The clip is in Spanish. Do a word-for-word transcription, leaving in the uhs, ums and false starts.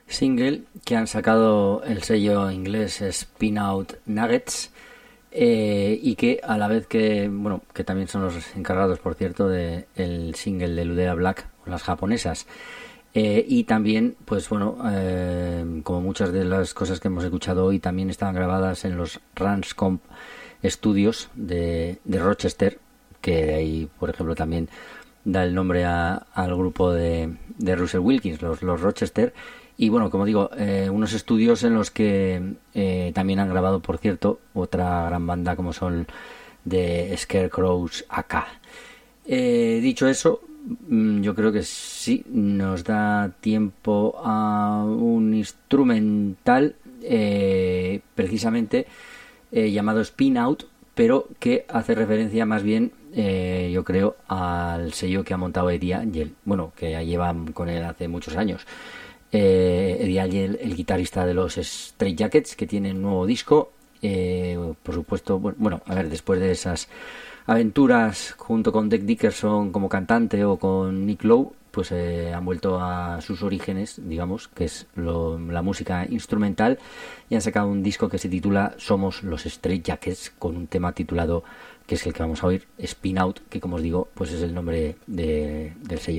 single que han sacado el sello inglés Spin Out Nuggets, eh, y que a la vez que, bueno, que también son los encargados, por cierto, de el single de Ludera Black, las japonesas. Eh, y también, pues bueno, eh, como muchas de las cosas que hemos escuchado hoy, también estaban grabadas en los Ranscomp Studios de, de Rochester, que de ahí, por ejemplo, también da el nombre a, al grupo de, de Russell Wilkins, los, los Rochester. Y bueno, como digo, eh, unos estudios en los que eh, también han grabado, por cierto, otra gran banda como son de Scarecrows A K. Eh, dicho eso, yo creo que sí nos da tiempo a un instrumental eh, precisamente eh, llamado Spin Out, pero que hace referencia más bien, eh, yo creo, al sello que ha montado Eddie Angel, bueno, que ya llevan con él hace muchos años. eh, Eddie Angel, el guitarrista de los Straight Jackets, que tiene un nuevo disco, eh, por supuesto, bueno, a ver, después de esas aventuras junto con Dec Dickerson como cantante o con Nick Lowe, pues eh, han vuelto a sus orígenes, digamos, que es lo, la música instrumental, y han sacado un disco que se titula Somos los Straight Jackets, con un tema titulado, que es el que vamos a oír, Spin Out, que como os digo, pues es el nombre de, del sello.